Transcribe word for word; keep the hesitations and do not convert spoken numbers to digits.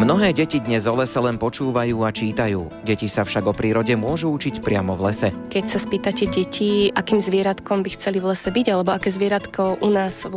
Mnohé deti dnes o lese len počúvajú a čítajú. Deti sa však o prírode môžu učiť priamo v lese. Keď sa spýtate deti, akým zvieratkom by chceli v lese byť, alebo aké zvieratko u nás v